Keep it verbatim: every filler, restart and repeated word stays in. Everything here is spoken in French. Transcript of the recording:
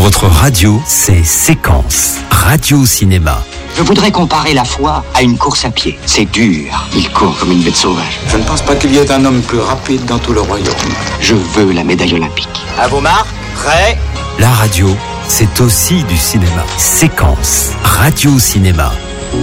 Votre radio, c'est Séquence. Radio Cinéma. Je voudrais comparer la foi à une course à pied. C'est dur. Il court comme une bête sauvage. Je ne pense pas qu'il y ait un homme plus rapide dans tout le royaume. Je veux la médaille olympique. À vos marques, prêts ? La radio, c'est aussi du cinéma. Séquence. Radio Cinéma.